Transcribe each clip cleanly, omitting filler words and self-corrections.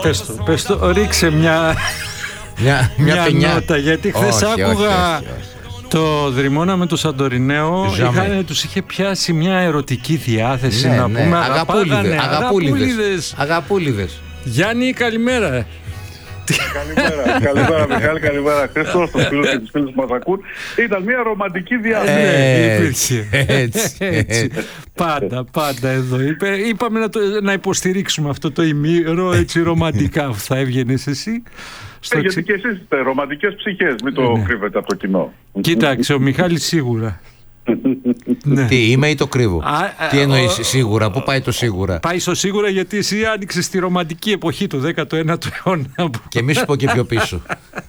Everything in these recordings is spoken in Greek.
Πες το, ρίξε μια νότα, γιατί χθες άκουγα το Δρυμώνα με το Σαντορινέο, τους είχε πιάσει μια ερωτική διάθεση, να πούμε. Αγαπούλιδες. Γιάννη, καλημέρα. Καλημέρα Μιχάλη, καλημέρα Χρήστο, στους φίλους και τις φίλες που μας ακούν. Ήταν μια ρομαντική διάθεση. Έτσι. Πάντα εδώ. Είπαμε να υποστηρίξουμε αυτό το ημίρο, έτσι ρομαντικά θα έβγαινες εσύ. Γιατί και εσείς είστε ρομαντικές ψυχές, μην το κρύβετε από το κοινό. Κοίταξε, ο Μιχάλης σίγουρα. Τι είμαι ή το κρύβω? Τι εννοείς σίγουρα, πού πάει το σίγουρα? Πάει στο σίγουρα γιατί εσύ άνοιξες στη ρομαντική εποχή του 19ου αιώνα. Και μη σου πω και πιο πίσω.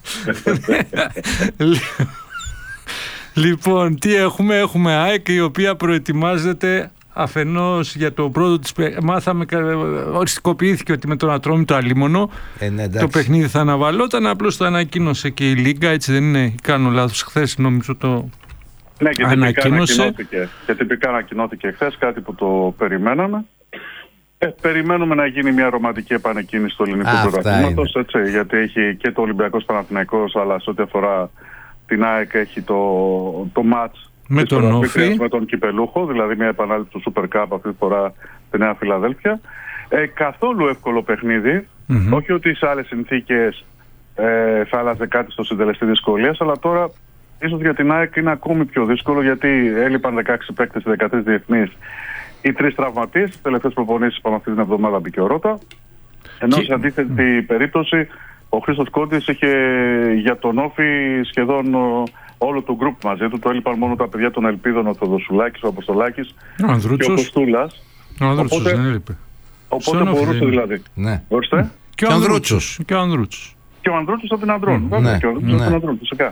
Λοιπόν, τι έχουμε ΑΕΚ, η οποία προετοιμάζεται αφενός για το πρώτο της. Μάθαμε, οριστικοποιήθηκε ότι με τον Ατρόμητο Αλίμονο το παιχνίδι θα αναβαλόταν. Απλώς το ανακοίνωσε και η Λίγκα, έτσι δεν είναι? Κάνω λάθος? Χθες νομίζω το ανακοίνωσε. Και τυπικά ανακοινώθηκε χθες, κάτι που το περιμέναμε. Περιμένουμε να γίνει μια ρομαντική επανεκκίνηση του ελληνικού πρωταθλήματος, γιατί έχει και το Ολυμπιακός Παναθηναϊκός, αλλά σε ό,τι αφορά την ΑΕΚ έχει το μάτς με τον Όφη, με τον κυπελούχο, δηλαδή μια επανάληψη του Super Cup αυτή τη φορά στη Νέα Φιλαδέλφια. Καθόλου εύκολο παιχνίδι. Όχι ότι σε άλλες συνθήκες θα άλλαζε κάτι στο συντελεστή δυσκολίας, αλλά τώρα ίσως για την ΑΕΚ είναι ακόμη πιο δύσκολο, γιατί έλειπαν 16 παίκτες, 13 διεθνείς, οι 3 τραυματίες. Στις τελευταίες προπονήσεις πάνω αυτή την εβδομάδα μπήκε ο Ρώτα. Ενώ σε αντίθετη περίπτωση ο Χρήστος Κόντης είχε για τον Όφη σχεδόν όλο το γκρουπ μαζί του. Το έλειπαν μόνο τα παιδιά των Ελπίδων, ο Θοδοσουλάκης, ο Αποστολάκης και ο Κοστούλας. Ο Ανδρούτσος δεν έλειπε. Οπότε μπορούσε δηλαδή. Ναι. Ορίστε. Και ο Ανδρούτσος. Και ο Ανδρούτσος από την Ανδρών. Και ο Ανδρούτσος από την Ανδρών, φυσικά.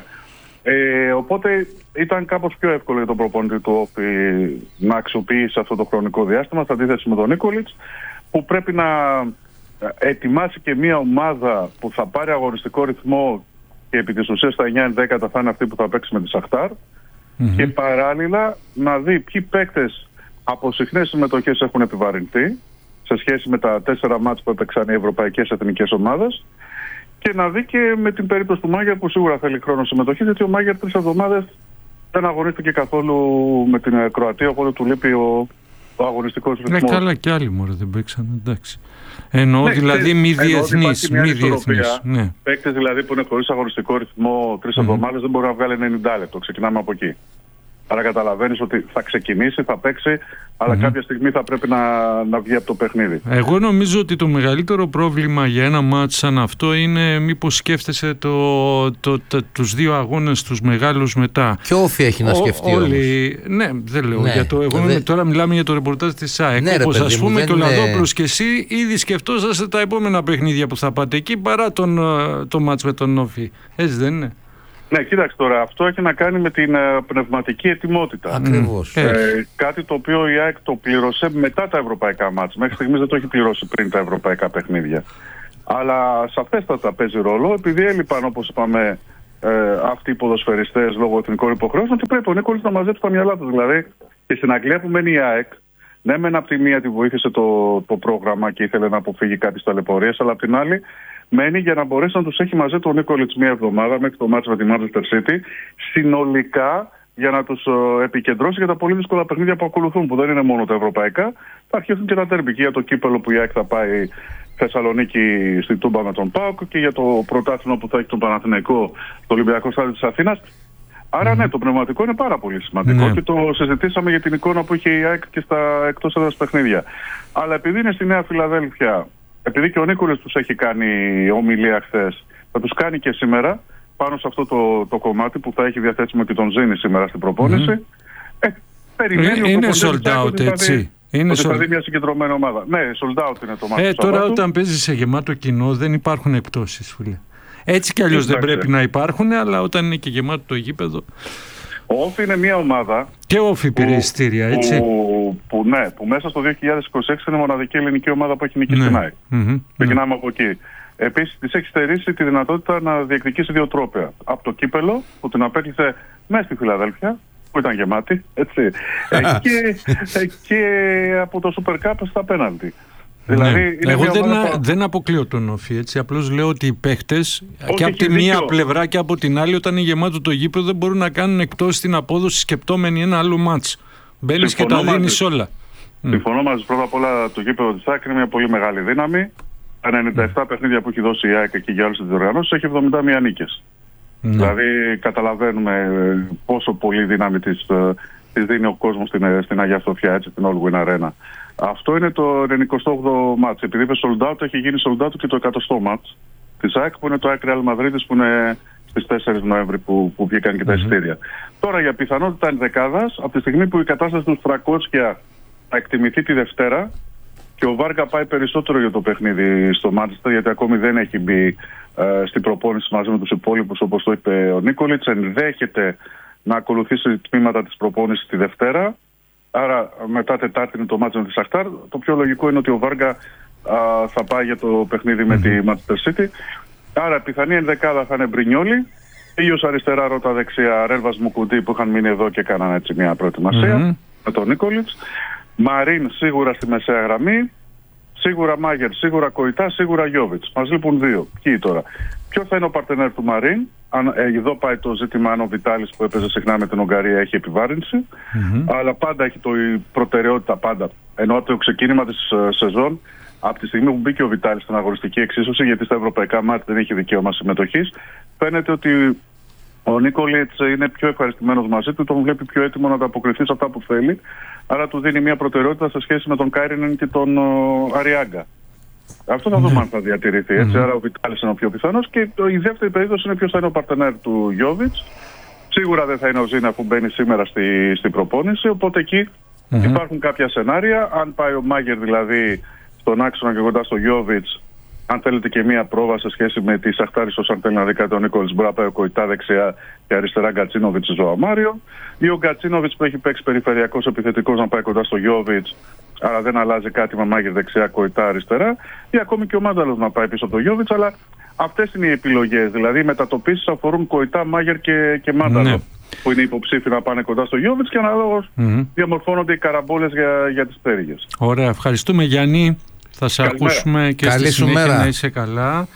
Οπότε ήταν κάπως πιο εύκολο για τον προπονητή του Όφη να αξιοποιήσει αυτό το χρονικό διάστημα, σε αντίθεση με τον Νίκολιτς, που πρέπει να ετοιμάσει και μια ομάδα που θα πάρει αγωνιστικό ρυθμό και επί της ουσίας τα 9-10 θα είναι αυτή που θα παίξει με τη Σαχτάρ, και παράλληλα να δει ποιοι παίκτες από συχνές συμμετοχές έχουν επιβαρυνθεί σε σχέση με τα 4 μάτς που έπαιξαν οι ευρωπαϊκές εθνικές ομάδες, και να δει και με την περίπτωση του Μάγερ, που σίγουρα θέλει χρόνο συμμετοχή, γιατί ο Μάγερ 3 εβδομάδες δεν αγωνίστηκε καθόλου με την Κροατία, οπότε του λείπει ο αγωνιστικός ρυθμός. Ναι, καλά, και άλλοι μωρέ δεν παίξαν, εντάξει. Εννοώ δηλαδή μη διεθνείς. Ναι. Παίκτες δηλαδή που είναι χωρίς αγωνιστικό ρυθμό 3 εβδομάδες δεν μπορεί να βγάλει 90 λεπτό. Ξεκινάμε από εκεί. Άρα καταλαβαίνεις ότι θα ξεκινήσει, θα παίξει, αλλά κάποια στιγμή θα πρέπει να βγει από το παιχνίδι. Εγώ νομίζω ότι το μεγαλύτερο πρόβλημα για ένα μάτς σαν αυτό είναι μήπως σκέφτεσαι τους 2 αγώνες τους μεγάλους μετά. Και Όφη έχει να σκεφτεί όλοι. Ναι, δεν λέω. Τώρα μιλάμε για το ρεπορτάζ της ΑΕΚ. Ναι, όπως ας πούμε και ο Λαδόπουλος και εσύ ήδη σκεφτόσαστε τα επόμενα παιχνίδια που θα πάτε εκεί παρά το μάτς με τον Όφη. Έτσι δεν είναι? Ναι, κοίταξε τώρα, αυτό έχει να κάνει με την πνευματική ετοιμότητα. Ακριβώς. Κάτι το οποίο η ΑΕΚ το πλήρωσε μετά τα ευρωπαϊκά μάτς. Μέχρι στιγμής δεν το έχει πληρώσει πριν τα ευρωπαϊκά παιχνίδια. Αλλά σαφέστατα παίζει ρόλο, επειδή έλειπαν, όπως είπαμε, αυτοί οι ποδοσφαιριστές λόγω εθνικών υποχρεώσεων, και πρέπει ο Νίκολης να μαζέψει τα μυαλά του. Δηλαδή, και στην Αγγλία που μένει η ΑΕΚ, ναι, μεν από τη μία τη βοήθησε το πρόγραμμα και ήθελε να αποφύγει κάτι στις ταλαιπωρίες, αλλά από την άλλη μένει για να μπορέσει να τους έχει μαζί τον Νίκολιτς μία εβδομάδα μέχρι το μάτς με τη Manchester City, συνολικά για να τους επικεντρώσει για τα πολύ δύσκολα παιχνίδια που ακολουθούν, που δεν είναι μόνο τα ευρωπαϊκά. Θα αρχίσουν και τα τέρμπι, και για το κύπελο που η ΑΕΚ θα πάει Θεσσαλονίκη στη Τούμπα με τον ΠΑΟΚ, και για το πρωτάθλημα που θα έχει τον Παναθηναϊκό στο Ολυμπιακό Στάδιο της Αθήνας. Άρα ναι, το πνευματικό είναι πάρα πολύ σημαντικό, και το συζητήσαμε για την εικόνα που είχε η ΑΕΚ και στα εκτός έδρας παιχνίδια. Αλλά επειδή είναι στη Νέα Φιλαδέλφια, επειδή και ο Νίκολης τους έχει κάνει ομιλία χθες, θα τους κάνει και σήμερα πάνω σε αυτό το κομμάτι που θα έχει διαθέσιμο και τον Ζήνη σήμερα στην προπόνηση. Περιμένει είναι sold out, έτσι. Ότι θα δει μια συγκεντρωμένη ομάδα. Ναι, sold out είναι το μάτι. Τώρα όταν παίζει σε γεμάτο κοινό δεν υπάρχουν εκπτώσεις, φίλε. Έτσι κι αλλιώς δεν πρέπει να υπάρχουν, αλλά όταν είναι και γεμάτο το γήπεδο. Ο Όφη είναι μια ομάδα. Και ο Όφη πήρε εισιτήρια, έτσι. Που μέσα στο 2026 είναι η μοναδική ελληνική ομάδα που έχει νικήσει την ΑΕΚ. Ξεκινάμε από εκεί. Επίσης, της έχει στερήσει τη δυνατότητα να διεκδικήσει 2 τρόπαια. Από το κύπελο, που την απέκτησε μέσα στη Φιλαδέλφια, που ήταν γεμάτη, έτσι. Και από το Super Cup στα πέναλτι. Δηλαδή, εγώ δεν αποκλείω τον Όφη, έτσι. Απλώς λέω ότι οι παίχτες και από τη μία πλευρά και από την άλλη, όταν είναι γεμάτο το γήπεδο, δεν μπορούν να κάνουν εκτός την απόδοση σκεπτόμενοι ένα άλλο μάτς. Μπαίνεις και τα δίνεις όλα. Συμφωνώ μαζί. Πρώτα απ' όλα, το γήπεδο της ΑΕΚ είναι μια πολύ μεγάλη δύναμη. Τα 97 παιχνίδια που έχει δώσει η ΑΕΚ και για όλες τις διοργανώσεις έχει 71 νίκες. Δηλαδή, καταλαβαίνουμε πόσο πολύ δύναμη της δίνει ο κόσμος στην Αγία Σοφιά, έτσι, στην All Win Arena. Αυτό είναι το 98ο μάτς. Επειδή είπε sold out, έχει γίνει sold out και το 100ο μάτς της ΑΕΚ, που είναι το ΑΕΚ Real Madrid, που είναι στις 4 Νοέμβρη που βγήκαν και τα εισιτήρια. Τώρα, για πιθανότητα ενδεκάδας, από τη στιγμή που η κατάσταση του Στρακότσια θα εκτιμηθεί τη Δευτέρα και ο Βάργα πάει περισσότερο για το παιχνίδι στο Μάντσεστερ, γιατί ακόμη δεν έχει μπει στην προπόνηση μαζί με τους υπόλοιπους, όπως το είπε ο Νίκολιτς, ενδέχεται να ακολουθήσει τμήματα της προπόνησης τη Δευτέρα. Άρα μετά Τετάρτη είναι το μάτς με τη Σαχτάρ. Το πιο λογικό είναι ότι ο Βάργα θα πάει για το παιχνίδι με τη Manchester City. Άρα πιθανή ενδεκάδα θα είναι Μπρινιόλι, Ήλιος αριστερά, Ρώτα δεξιά, Ρέλβας Μουκουντή που είχαν μείνει εδώ και έκαναν έτσι μια προετοιμασία με τον Νίκολιτς. Μαρίν σίγουρα στη μεσαία γραμμή, σίγουρα Μάγερ, σίγουρα Κοϊτά, σίγουρα Γιόβιτς. Μας λείπουν δύο. Ποιοι τώρα? Ποιο θα είναι ο παρτενέρ του Μαρίν? Εδώ πάει το ζήτημα αν ο Βιτάλης που έπαιζε συχνά με την Ουγγαρία έχει επιβάρυνση. Αλλά πάντα έχει η προτεραιότητα πάντα. Ενώ το ξεκίνημα της σεζόν, από τη στιγμή που μπήκε ο Βιτάλης στην αγωνιστική εξίσωση, γιατί στα ευρωπαϊκά μάτια δεν είχε δικαίωμα συμμετοχής, φαίνεται ότι ο Νίκολιτς είναι πιο ευχαριστημένος μαζί του, τον βλέπει πιο έτοιμο να ανταποκριθεί σε αυτά που θέλει. Άρα του δίνει μια προτεραιότητα σε σχέση με τον Κάιρινεν και τον Αριάγκα. Αυτό θα δούμε αν θα διατηρηθεί. Έτσι. Άρα ο Βιτάλης είναι ο πιο πιθανός. Και η δεύτερη περίπτωση είναι ποιος θα είναι ο παρτενέρ του Γιόβιτς. Σίγουρα δεν θα είναι ο Ζήνα που μπαίνει σήμερα στην προπόνηση. Οπότε εκεί υπάρχουν κάποια σενάρια. Αν πάει ο Μάγερ δηλαδή στον άξονα και κοντά στο Γιόβιτς, αν θέλετε και μία πρόβα σε σχέση με τη Σαχτάρ, ίσως αν θέλει να δει κάτι ο Νίκολιτς, μπορεί να πάει ο Κοϊτά δεξιά και αριστερά Γκατσίνοβιτς, Ζωαμάριο. Ή ο Γκατσίνοβιτς που έχει παίξει περιφερειακός επιθετικός να πάει κοντά στο Γιόβιτς, άρα δεν αλλάζει κάτι με Μάγερ δεξιά, Κοϊτά αριστερά. Ή ακόμη και ο Μάνταλος να πάει πίσω από το Γιόβιτς, αλλά αυτές είναι οι επιλογές. Δηλαδή οι μετατοπίσεις αφορούν Κοϊτά, Μάγερ και Μάνταλο, που είναι υποψήφοι να πάνε κοντά στο Γιόβιτς και αναλόγως διαμορφώνονται οι καραμπόλες για τις πτέρυγες. Ωραία, ευχαριστούμε Γιάννη. Θα σε ακούσουμε και στη συνέχεια να είσαι καλά.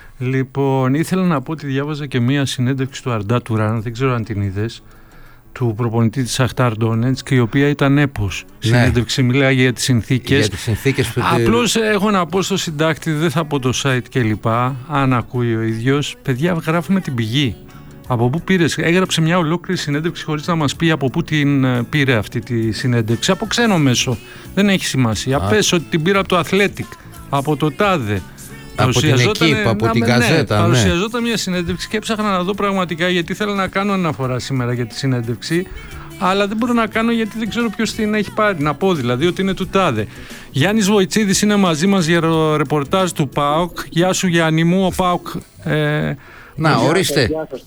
Λοιπόν, ήθελα να πω ότι διάβαζα και μία συνέντευξη του Αρντά Τουράν, δεν ξέρω αν την είδες, του προπονητή της Σαχτάρ Ντόνετσκ, η οποία ήταν έπος. Συνέντευξη, μιλάει για τις συνθήκες. Για τις συνθήκες απλώς έχω να πω στο συντάκτη, δεν θα πω το site κλπ. Αν ακούει ο ίδιος, παιδιά, γράφουμε την πηγή. Από πού πήρες? Έγραψε μια ολόκληρη συνέντευξη χωρίς να μας πει από πού την πήρε αυτή τη συνέντευξη. Από ξένο μέσο. Δεν έχει σημασία. Πες ότι την πήρα από το Athletic, από το Τάδε. Από την Εκύπ, από την Γαζέτα. Παρουσιαζόταν μια συνέντευξη και έψαχνα να δω πραγματικά, γιατί ήθελα να κάνω αναφορά σήμερα για τη συνέντευξη. Αλλά δεν μπορώ να κάνω γιατί δεν ξέρω ποιος την έχει πάρει. Να πω δηλαδή ότι είναι του Τάδε. Γιάννης Βοητσίδης είναι μαζί μας για το ρεπορτάζ του ΠΑΟΚ. Γεια σου Γιάννη μου, ο ΠΑΟΚ... Να, ορίστε.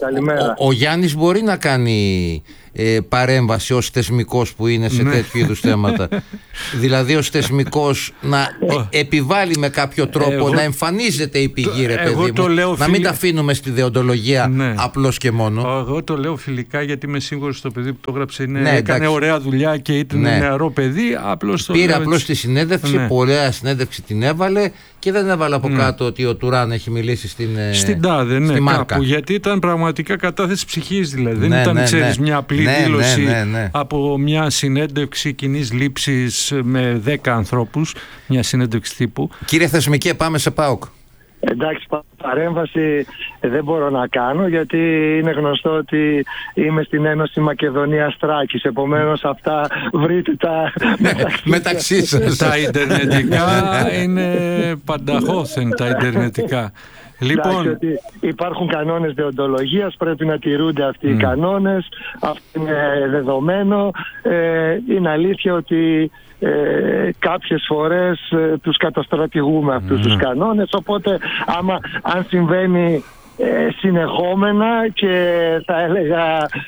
Ο Γιάννης μπορεί να κάνει παρέμβαση ως θεσμικός που είναι σε τέτοιου είδους θέματα. Δηλαδή ως θεσμικός να επιβάλλει με κάποιο τρόπο να εμφανίζεται η πηγή, ρε παιδί μου. Να μην τα αφήνουμε στη δεοντολογία απλώς και μόνο. Εγώ το λέω φιλικά γιατί είμαι σίγουρος στο παιδί που το έγραψε έκανε ωραία δουλειά και ήταν νεαρό παιδί. Πήρε απλώς τη συνέντευξη, ωραία συνέντευξη την έβαλε και δεν έβαλε από κάτω ότι ο Τουράν έχει μιλήσει στην Τάδε, κάπου, γιατί ήταν πραγματικά κατάθεση ψυχής δηλαδή. Δεν ήταν, ξέρεις, μια απλή δήλωση από μια συνέντευξη κοινής λήψης με 10 ανθρώπους, μια συνέντευξη τύπου. Κύριε Θεσμικέ, πάμε σε ΠΑΟΚ. Εντάξει, παρέμβαση δεν μπορώ να κάνω γιατί είναι γνωστό ότι είμαι στην Ένωση Μακεδονίας Θράκης. Επομένως αυτά βρείτε τα μεταξύ σας. Τα ιντερνετικά είναι πανταχώθεν τα ιντερνετικά. Λοιπόν, ότι υπάρχουν κανόνες δεοντολογίας, πρέπει να τηρούνται αυτοί οι κανόνες, αυτό είναι δεδομένο. Είναι αλήθεια ότι κάποιες φορές τους καταστρατηγούμε αυτούς τους κανόνες, οπότε αν συμβαίνει συνεχόμενα και θα έλεγα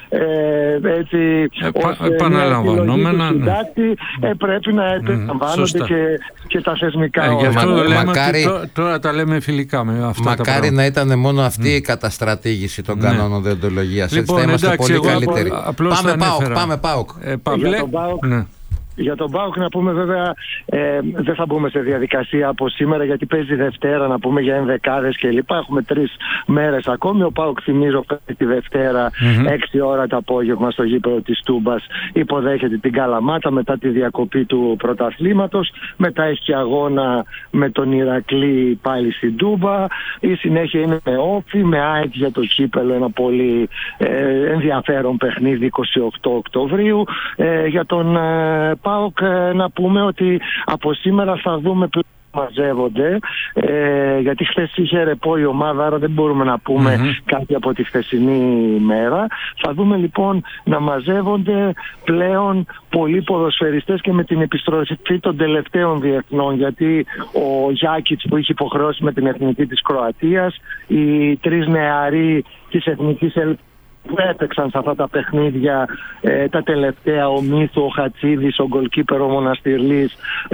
έτσι επαναλαμβανόμενα πρέπει να επαναλαμβάνονται και τα θεσμικά όργανα. Τώρα τα λέμε φιλικά με αυτά. Μακάρι να ήταν μόνο αυτή η καταστρατήγηση των κανόνων δεοντολογίας. Έτσι θα είμαστε πολύ καλύτεροι. Πάμε ΠΑΟΚ. Για τον ΠΑΟΚ Για τον ΠΑΟΚ να πούμε βέβαια, δεν θα μπούμε σε διαδικασία από σήμερα γιατί παίζει Δευτέρα, να πούμε για ενδεκάδες και λοιπά. Έχουμε 3 μέρες ακόμη. Ο ΠΑΟΚ, θυμίζω, τη Δευτέρα 6 ώρα το απόγευμα στο γήπεδο της Τούμπας υποδέχεται την Καλαμάτα μετά τη διακοπή του πρωταθλήματος. Μετά έχει και αγώνα με τον Ηρακλή πάλι στην Τούμπα. Η συνέχεια είναι με Όφη, με ΑΕΚ για το κύπελο, ένα πολύ ενδιαφέρον παιχνίδι 28 Οκτωβρίου. Για τον ΠΑΟΚ να πούμε ότι από σήμερα θα δούμε μαζεύονται, γιατί χθες είχε ρεπό η ομάδα, άρα δεν μπορούμε να πούμε κάτι από τη χθεσινή μέρα. Θα δούμε λοιπόν να μαζεύονται πλέον πολλοί ποδοσφαιριστές και με την επιστροφή των τελευταίων διεθνών, γιατί ο Γιάκιτς που είχε υποχρεώσει με την εθνική της Κροατίας, οι 3 νεαροί της εθνικής που έπαιξαν σε αυτά τα παιχνίδια τα τελευταία, ο Μύθου, ο Χατσίδης, ο γκολκίπερ, ο Μοναστηρλής,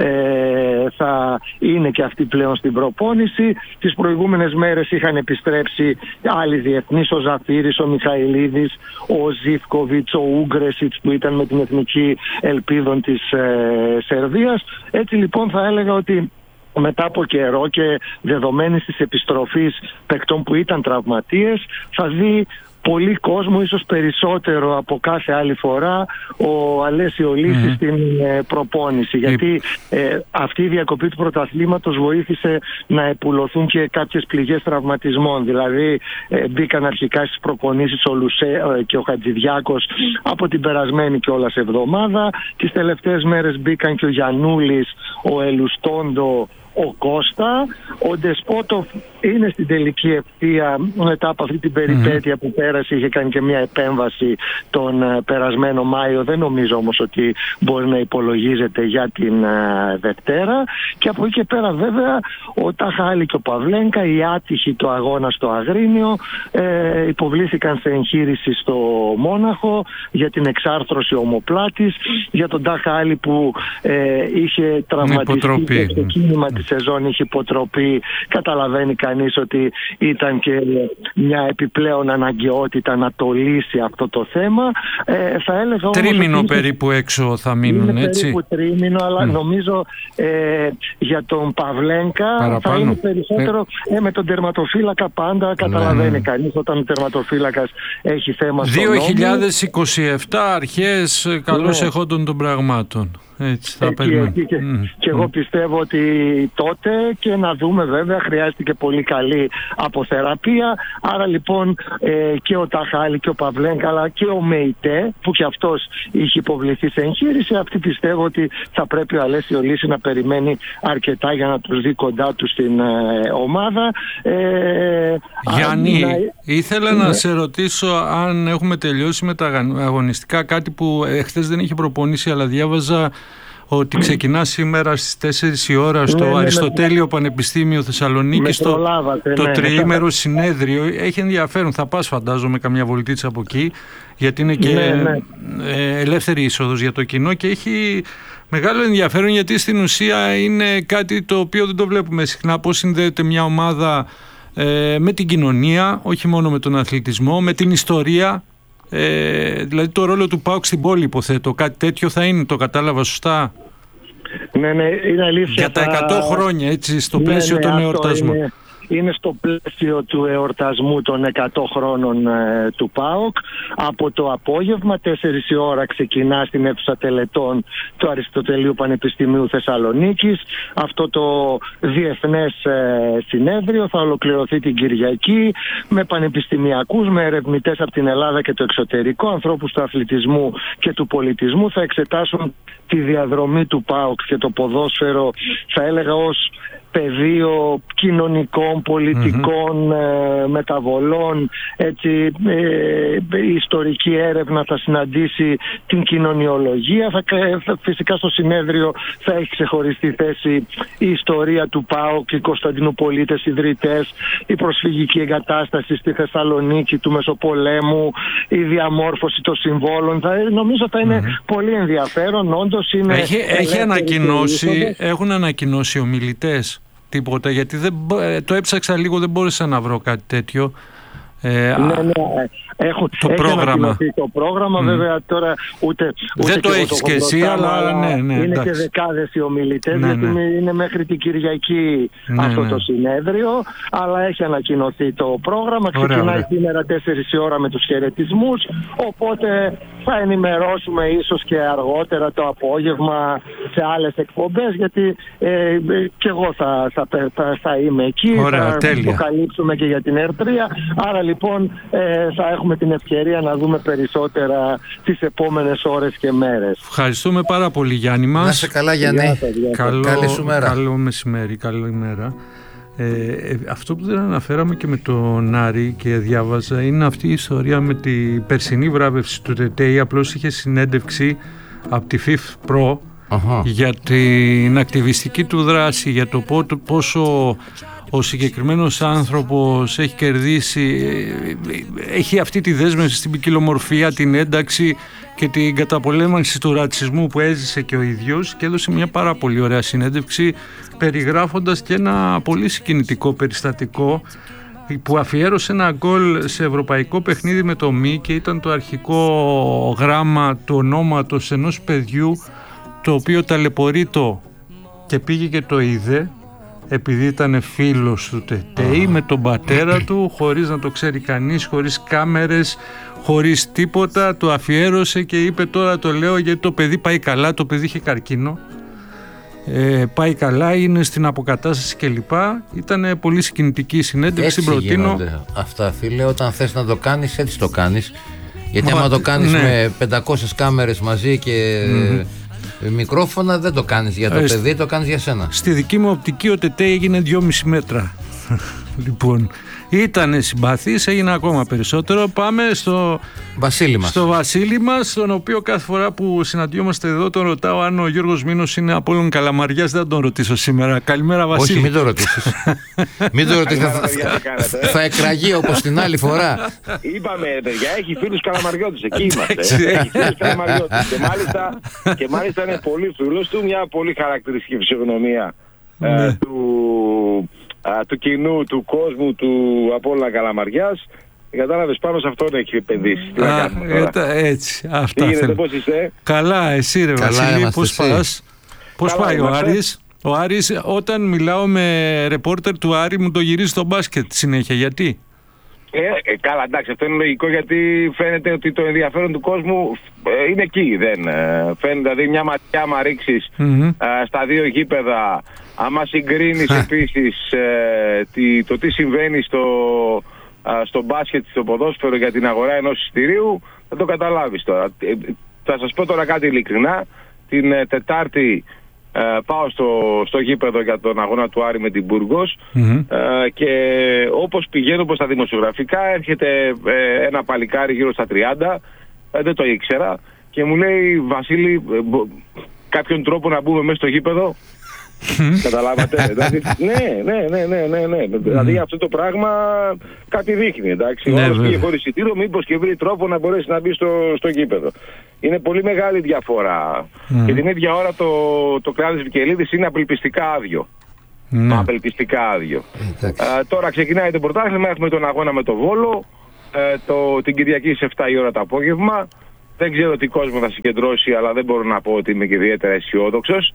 θα είναι και αυτοί πλέον στην προπόνηση. Τις προηγούμενες μέρες είχαν επιστρέψει άλλοι διεθνείς, ο Ζαφύρης, ο Μιχαηλίδης, ο Ζίβκοβιτς, ο Ούγκρεσιτς που ήταν με την εθνική ελπίδων της Σερβίας. Έτσι λοιπόν θα έλεγα ότι μετά από καιρό και δεδομένης της επιστροφής παικτών που ήταν τραυματίες, θα δει πολύ κόσμο, ίσως περισσότερο από κάθε άλλη φορά, ο Αλέσιο Λύσης στην προπόνηση. Γιατί αυτή η διακοπή του πρωταθλήματος βοήθησε να επουλωθούν και κάποιες πληγές τραυματισμών. Δηλαδή μπήκαν αρχικά στις προπονήσεις ο Λουσέ και ο Χατζηδιάκος από την περασμένη κιόλας εβδομάδα. Τις τελευταίες μέρες μπήκαν και ο Γιαννούλης, ο Ελουστόντο, ο Κώστα. Ο Ντεσπότοφ είναι στην τελική ευθεία μετά από αυτή την περιπέτεια που πέρασε. Είχε κάνει και μια επέμβαση τον περασμένο Μάιο. Δεν νομίζω όμως ότι μπορεί να υπολογίζεται για την Δευτέρα. Και από εκεί και πέρα βέβαια ο Ταχάλη και ο Παυλένκα, οι άτυχοι του αγώνα στο Αγρίνιο, υποβλήθηκαν σε εγχείρηση στο Μόναχο για την εξάρθρωση ομοπλάτης. Για τον Ταχάλη που είχε τραυματιστεί στο κίνημα της σεζόν, είχε υποτροπή, καταλαβαίνει κανείς ότι ήταν και μια επιπλέον αναγκαιότητα να το λύσει αυτό το θέμα. Θα έλεγα τρίμηνο περίπου έξω θα μείνουν, είναι έτσι. Περίπου τρίμηνο, αλλά νομίζω για τον Παυλένκα θα είναι περισσότερο με τον τερματοφύλακα πάντα. Καταλαβαίνει κανείς όταν ο τερματοφύλακας έχει θέμα στο 2027 αρχές καλώς εχόντων των πραγμάτων. Έτσι θα περιμένουμε. Και εγώ πιστεύω ότι τότε, και να δούμε βέβαια, χρειάζεται και πολύ καλή αποθεραπεία. Άρα λοιπόν και ο Ταχάλη και ο Παυλένκα, αλλά και ο Μεϊτέ που και αυτός είχε υποβληθεί σε εγχείρηση, αυτοί πιστεύω ότι θα πρέπει ο Αλέσιο Λύση να περιμένει αρκετά για να τους δει κοντά του στην ομάδα. Γιάννη, ήθελα να σε ρωτήσω αν έχουμε τελειώσει με τα αγωνιστικά, κάτι που χθες δεν είχε προπονήσει, αλλά διάβαζα ότι ξεκινά σήμερα στις 4 η ώρα στο Αριστοτέλειο Πανεπιστήμιο Θεσσαλονίκης το τριήμερο συνέδριο. Έχει ενδιαφέρον, θα πας φαντάζομαι καμιά βολτίτσα από εκεί, γιατί είναι και ελεύθερη είσοδος για το κοινό και έχει μεγάλο ενδιαφέρον, γιατί στην ουσία είναι κάτι το οποίο δεν το βλέπουμε συχνά, πώς συνδέεται μια ομάδα με την κοινωνία, όχι μόνο με τον αθλητισμό, με την ιστορία. Δηλαδή το ρόλο του ΠΑΟΚ στην πόλη, υποθέτω, κάτι τέτοιο θα είναι, το κατάλαβα σωστά? Ναι, είναι αλήθεια. Για τα 100 χρόνια, έτσι, στο πλαίσιο των εορτασμών. Είναι στο πλαίσιο του εορτασμού των 100 χρόνων του ΠΑΟΚ. Από το απόγευμα 4 η ώρα ξεκινά στην αίθουσα τελετών του Αριστοτελείου Πανεπιστημίου Θεσσαλονίκης αυτό το διεθνές συνέδριο. Θα ολοκληρωθεί την Κυριακή με πανεπιστημιακούς, με ερευνητές από την Ελλάδα και το εξωτερικό, ανθρώπους του αθλητισμού και του πολιτισμού. Θα εξετάσουν τη διαδρομή του ΠΑΟΚ και το ποδόσφαιρο, θα έλεγα, ως πεδίο κοινωνικών, πολιτικών μεταβολών. Έτσι, η ιστορική έρευνα θα συναντήσει την κοινωνιολογία. Φυσικά στο συνέδριο θα έχει ξεχωριστή θέση η ιστορία του ΠΑΟΚ, οι Κωνσταντινουπολίτες ιδρυτές, η προσφυγική εγκατάσταση στη Θεσσαλονίκη του Μεσοπολέμου, η διαμόρφωση των συμβόλων. Νομίζω θα είναι πολύ ενδιαφέρον. Όντως είναι έχουν ανακοινώσει ομιλητές τίποτα, γιατί το έψαξα λίγο, δεν μπόρεσα να βρω κάτι τέτοιο. έχει ανακοινωθεί το πρόγραμμα. Βέβαια τώρα ούτε δεν το έχεις και εσύ, αλλά είναι και δεκάδες οι ομιλητές, γιατί είναι μέχρι την Κυριακή αυτό το συνέδριο, αλλά έχει ανακοινωθεί το πρόγραμμα. Ξεκινάει σήμερα 4 η ώρα με τους χαιρετισμούς, οπότε θα ενημερώσουμε ίσως και αργότερα το απόγευμα σε άλλες εκπομπές, γιατί και εγώ θα είμαι εκεί. Ωραία, θα το καλύψουμε και για την ΕΡΤΡΙΑ. Άρα λοιπόν θα έχουμε την ευκαιρία να δούμε περισσότερα τις επόμενες ώρες και μέρες. Ευχαριστούμε πάρα πολύ, Γιάννη μας. Να είσαι καλά, Γιάννη. Καλή σου μέρα. Καλό μεσημέρι, καλή ημέρα. Αυτό που δεν αναφέραμε και με τον Άρη και διάβαζα είναι αυτή η ιστορία με την περσινή βράβευση του ΤΕΤΕΙ. Απλώς είχε συνέντευξη από τη FIF Pro για την ακτιβιστική του δράση, για το πόσο ο συγκεκριμένος άνθρωπος έχει κερδίσει, έχει αυτή τη δέσμευση στην ποικιλομορφία, την ένταξη και την καταπολέμηση του ρατσισμού που έζησε και ο ίδιος, και έδωσε μια πάρα πολύ ωραία συνέντευξη περιγράφοντας και ένα πολύ συγκινητικό περιστατικό που αφιέρωσε ένα γκολ σε ευρωπαϊκό παιχνίδι με το ΜΗ, και ήταν το αρχικό γράμμα του ονόματος ενός παιδιού το οποίο ταλαιπωρείτο και πήγε και το είδε επειδή ήταν φίλος του ΤΕΤΕΙ με τον πατέρα του, χωρίς να το ξέρει κανείς, χωρίς κάμερες, χωρίς τίποτα. Το αφιέρωσε και είπε, τώρα το λέω γιατί το παιδί πάει καλά, το παιδί είχε καρκίνο, πάει καλά, είναι στην αποκατάσταση κλπ. Ήταν πολύ συγκινητική συνέντευξη. Έτσι γίνονται αυτά, φίλε. Όταν θες να το κάνεις, έτσι το κάνεις. Γιατί άμα το κάνεις με 500 κάμερες μαζί και μικρόφωνα, δεν το κάνεις για το παιδί, το κάνεις για σένα. Στη δική μου οπτική ο ΤΕΤΕΙ έγινε 2,5 μέτρα. Λοιπόν, ήταν συμπαθής, έγινε ακόμα περισσότερο. Πάμε στο Βασίλη μας. Στο Βασίλη μας, τον οποίο κάθε φορά που συναντιόμαστε εδώ τον ρωτάω αν ο Γιώργος Μήνος είναι από όλων Καλαμαριάς. Δεν θα τον ρωτήσω σήμερα. Καλημέρα, Βασίλη. Όχι, μην το ρωτήσεις. Μην το ρωτήσεις. Θα εκραγεί όπως την άλλη φορά. Είπαμε, παιδιά, έχει φίλους Καλαμαριώτες. Εκεί είμαστε. Έχει φίλους Καλαμαριώτες. Και μάλιστα είναι πολύ φίλος του, μια πολύ χαρακτηριστική φυσιογνωμία του κοινού, του κόσμου, του Απόλλωνα Καλαμαριάς. Κατάλαβες, πάνω σε αυτόν έχει επενδύσει. Έτσι, αυτά. Τι γίνεται, πώς είστε? Καλά, εσύ ρε Βασίλη, πώς πας? Πώς πάει ο Άρης? Ο Άρης, όταν μιλάω με ρεπόρτερ του Άρη, μου το γυρίζει στο μπάσκετ συνέχεια. Γιατί? Καλά, εντάξει, αυτό είναι λογικό, γιατί φαίνεται ότι το ενδιαφέρον του κόσμου είναι εκεί. Φαίνεται, δηλαδή, μια ματιά άμα ρίξεις στα δύο γήπεδα, άμα συγκρίνεις επίσης το τι συμβαίνει στο μπάσκετ, στο ποδόσφαιρο για την αγορά ενός εισιτηρίου, θα το καταλάβεις τώρα. Θα σας πω τώρα κάτι ειλικρινά. Την Τετάρτη πάω στο γήπεδο για τον αγώνα του Άρη με την Μπουργκος και όπως πηγαίνω προς τα δημοσιογραφικά, έρχεται ένα παλικάρι γύρω στα 30, δεν το ήξερα, και μου λέει, Βασίλη, κάποιον τρόπο να μπούμε μέσα στο γήπεδο? Καταλάβατε? Ναι. Δηλαδή αυτό το πράγμα κάτι δείχνει, εντάξει. Ο άλλος πήγε χωρίς εισιτήριο, μήπως και βρει τρόπο να μπορέσει να μπει στο γήπεδο. Είναι πολύ μεγάλη διαφορά. Και την ίδια ώρα το Κράτης Βικελίδης είναι απελπιστικά άδειο. Απελπιστικά άδειο. Τώρα ξεκινάει το πρωτάθλημα, έχουμε τον αγώνα με το Βόλο την Κυριακή σε 7 η ώρα το απόγευμα. Δεν ξέρω τι κόσμο θα συγκεντρώσει, αλλά δεν μπορώ να πω ότι είμαι και ιδιαίτερα αισιόδοξος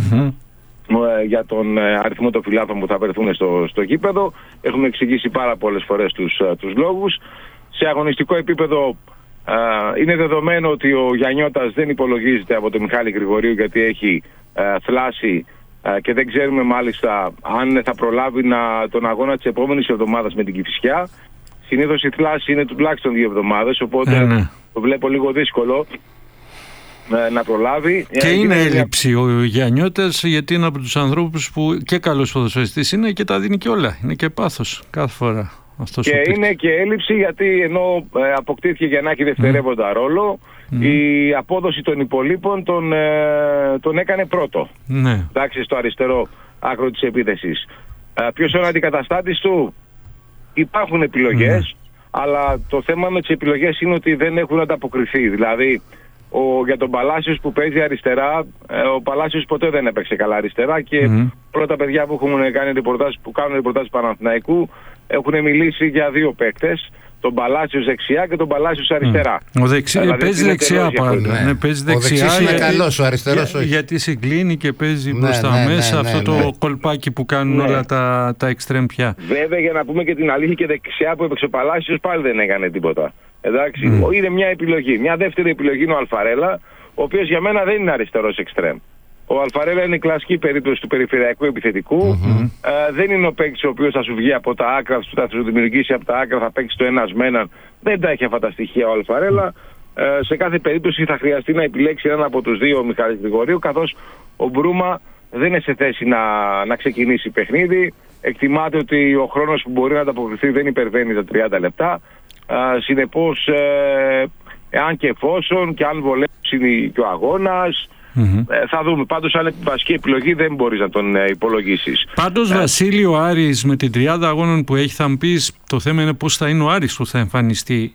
για τον αριθμό των φιλάθλων που θα βρεθούν στο γήπεδο. Έχουμε εξηγήσει πάρα πολλές φορές τους λόγους. Σε αγωνιστικό επίπεδο είναι δεδομένο ότι ο Γιαννιώτας δεν υπολογίζεται από τον Μιχάλη Γρηγορίου, γιατί έχει θλάσει και δεν ξέρουμε μάλιστα αν θα προλάβει τον αγώνα της επόμενης εβδομάδας με την Κηφισιά. Συνήθως η θλάση είναι τουλάχιστον 2 εβδομάδες, οπότε το βλέπω λίγο δύσκολο να προλάβει. Και είναι έλλειψη ο Γιαννιώτας, γιατί είναι από τους ανθρώπους που και καλός ποδοσφαιριστής είναι και τα δίνει και όλα. Είναι και πάθος κάθε φορά. Και είναι και έλλειψη, γιατί ενώ αποκτήθηκε για να έχει δευτερεύοντα ρόλο, η απόδοση των υπολείπων τον έκανε πρώτο. Εντάξει, στο αριστερό άκρο της επίθεσης. Ποιος είναι ο αντικαταστάτης του? Υπάρχουν επιλογές, αλλά το θέμα με τις επιλογές είναι ότι δεν έχουν ανταποκριθεί. Δηλαδή, για τον Παλάσιος που παίζει αριστερά, ο Παλάσιος ποτέ δεν έπαιξε καλά αριστερά, και όλα τα παιδιά που έχουν κάνει ρεπορτάζ, που κάνουν ρεπορτάζ Παναθηναϊκού, έχουν μιλήσει για 2 παίκτες. τον Παλάσιος δεξιά και τον Παλάσιος αριστερά. Παίζει δεξιά πάντα. Ναι, παίζει δεξιά. Ο δεξιός είναι καλός, ο αριστερός όχι. Γιατί συγκλίνει και παίζει μπροστά μέσα αυτό το κολπάκι που κάνουν όλα τα εξτρέμ πια. Βέβαια, για να πούμε και την αλήθεια, και δεξιά που έπαιξε ο Παλάσιος πάλι δεν έκανε τίποτα. Εντάξει, είναι μια επιλογή. Μια δεύτερη επιλογή είναι ο Αλφαρέλα, ο οποίος για μένα δεν είναι αριστερός εξτρέμ. Ο Αλφαρέλα είναι η κλασική περίπτωση του περιφερειακού επιθετικού. Δεν είναι ο παίκτης ο οποίος θα σου βγει από τα άκρα, θα σου δημιουργήσει από τα άκρα, θα παίξει το ένας με έναν. Δεν τα έχει αυτά τα στοιχεία ο Αλφαρέλα. Σε κάθε περίπτωση θα χρειαστεί να επιλέξει έναν από τους δύο, ο Μιχάλης Γρηγορίου, καθώς ο Μπρούμα δεν είναι σε θέση να ξεκινήσει παιχνίδι. Εκτιμάται ότι ο χρόνος που μπορεί να ανταποκριθεί δεν υπερβαίνει τα 30 λεπτά. Συνεπώς, εάν και εφόσον και αν βολέψει και ο αγώνας, θα δούμε. Πάντως, αν είναι βασική επιλογή, δεν μπορείς να τον υπολογίσεις. Πάντως, Βασίλη, ο Άρης με την 30 αγώνων που έχει, θα μου πεις, το θέμα είναι πώς θα είναι ο Άρης που θα εμφανιστεί.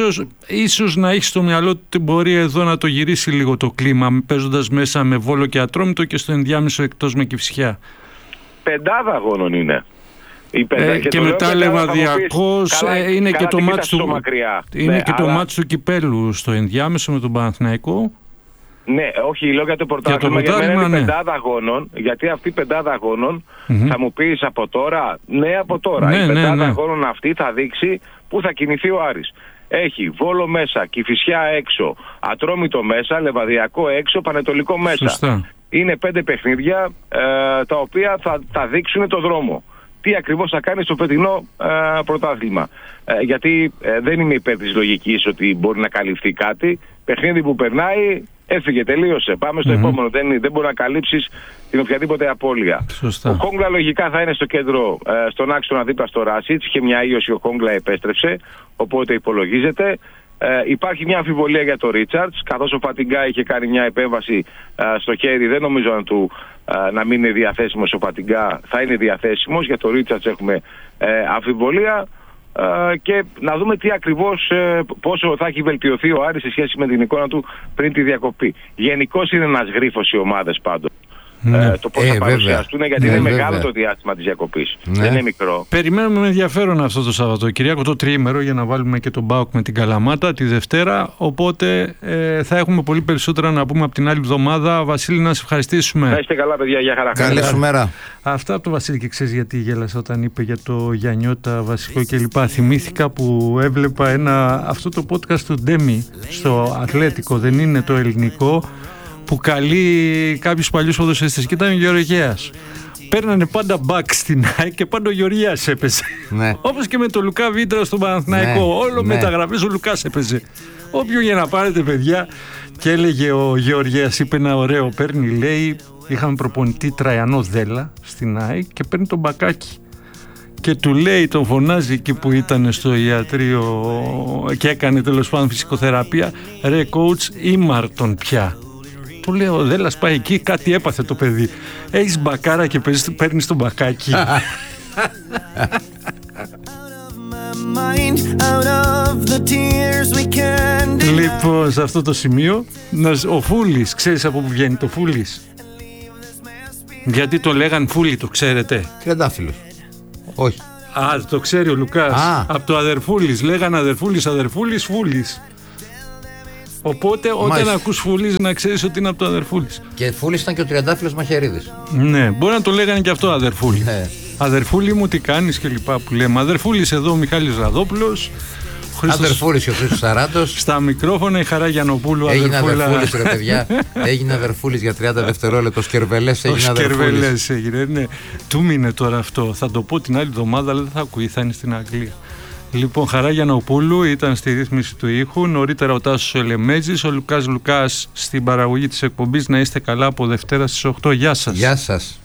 Ίσως να έχει στο μυαλό του ότι μπορεί εδώ να το γυρίσει λίγο το κλίμα, παίζοντας μέσα με Βόλο και Ατρόμητο και στο ενδιάμεσο εκτός με Κηφισιά. 5 αγώνων είναι. Και μετά Λεβαδιακός, είναι και το μάτς του, το μάτς του Κυπέλου στο ενδιάμεσο με τον Παναθηναϊκό. Ναι, όχι, λέω για το πρωτάθλημα, για μένα είναι 5 αγώνων, γιατί αυτή η 5 αγώνων θα μου πεις από τώρα, από τώρα. Η 5 αγώνων αυτή θα δείξει πού θα κινηθεί ο Άρης. Έχει Βόλο μέσα, Κηφισιά έξω, Ατρόμητο μέσα, Λεβαδιακό έξω, Πανετολικό μέσα. Σωστά. Είναι 5 παιχνίδια τα οποία θα δείξουν το δρόμο. Τι ακριβώς θα κάνει στο φετινό πρωτάθλημα. Γιατί δεν είμαι υπέρ της λογικής ότι μπορεί να καλυφθεί κάτι. Παιχνίδι που περνάει, έφυγε, τελείωσε. Πάμε στο επόμενο. Δεν μπορεί να καλύψεις την οποιαδήποτε απώλεια. Σωστά. Ο Χόγκλα λογικά θα είναι στο κέντρο, στον άξονα δίπλα στο Ράσιτς. Είχε μια ίωση, ο Χόγκλα επέστρεψε, οπότε υπολογίζεται. Υπάρχει μια αμφιβολία για το Ρίτσαρτς, καθώς ο Φατιγκά είχε κάνει μια επέμβαση στο χέρι. Δεν νομίζω να μην είναι διαθέσιμος ο Φατιγκά. Θα είναι διαθέσιμος. Για το Ρίτσαρτς έχουμε αμφιβολία. Και να δούμε τι ακριβώς, πόσο θα έχει βελτιωθεί ο Άρης σε σχέση με την εικόνα του πριν τη διακοπή. Γενικώς είναι ένας γρίφος οι ομάδες πάντως. Το πώς θα παρουσιαστούν, γιατί είναι μεγάλο το διάστημα της διακοπής. Δεν είναι μικρό. Περιμένουμε με ενδιαφέρον αυτό το Σαββατοκυριακό, το τριήμερο, για να βάλουμε και τον ΠΑΟΚ με την Καλαμάτα τη Δευτέρα. Οπότε θα έχουμε πολύ περισσότερα να πούμε από την άλλη εβδομάδα. Βασίλη, να σε ευχαριστήσουμε. Να είστε καλά, παιδιά, για χαρά. Καλή σου μέρα. Αυτά από το Βασίλη. Και ξέρεις γιατί γέλασα όταν είπε για το Γιαννιώτα, Βασικό κλπ. Θυμήθηκα που έβλεπα αυτό το podcast του Ντέμι στο Ατλέτικο, δεν είναι το ελληνικό, που καλεί κάποιους παλιούς ποδοσφαιριστές και ήταν ο Γεωργέας. Παίρνανε πάντα μπακ στην ΑΕΚ και πάντα ο Γεωργέας έπαιζε. Ναι. Όπως και με τον Λουκά Βίντρα στον Παναθηναϊκό. Όλο μεταγραφές ο Λουκάς έπαιζε. Όποιο για να πάρετε, παιδιά. Και έλεγε ο Γεωργέας, είπε ένα ωραίο, παίρνει, λέει, είχαμε προπονητή Τραϊανό Δέλα στην ΑΕΚ και παίρνει τον μπακάκι. Και του λέει, τον φωνάζει εκεί που ήταν στο ιατρείο και έκανε τέλος πάντων φυσικοθεραπεία, ρε coach, ήμαρτον πια. Του λέω, Δέλλας πάει εκεί, κάτι έπαθε το παιδί. Έχεις μπακάρα και παίρνεις τον μπακάκι. Λοιπόν, σε αυτό το σημείο, ο Φούλης, ξέρεις από πού βγαίνει το Φούλης? Γιατί το λέγαν Φούλη, το ξέρετε? Τριαντάφυλλος. Όχι. Το ξέρει ο Λουκάς. Από το αδερφούλης. Λέγαν αδερφούλης, Φούλης. Οπότε όταν ακούς Φούλης να ξέρεις ότι είναι από το αδερφούλης. Και Φούλης ήταν και ο Τριαντάφυλλος Μαχαιρίδης. Ναι, μπορεί να το λέγανε και αυτό αδερφούλη. Αδερφούλη μου, τι κάνεις και λοιπά που λέμε. Αδερφούλης εδώ ο Μιχάλης Ραδόπουλος. Αδερφούλης ο Χρήστος Σαράντος. Στα μικρόφωνα η Χαρά Γιαννοπούλου. Έγινε αδερφούλης, ρε παιδιά. Έγινε αδερφούλης για 30 δευτερόλεπτα. Ο Σκερβελές έγινε αδερφούλης. Ο Σκερβελές έγινε, ναι. Του μείνε τώρα αυτό. Θα το πω την άλλη εβδομάδα, αλλά δεν θα ακούει, θα είναι στην Αγγλία. Λοιπόν, Χαρά Γιαννοπούλου ήταν στη ρύθμιση του ήχου. Νωρίτερα ο Τάσος Ελεμέτζης, ο Λουκάς στην παραγωγή της εκπομπής. Να είστε καλά από Δευτέρα στις 8. Γεια σας. Γεια σας.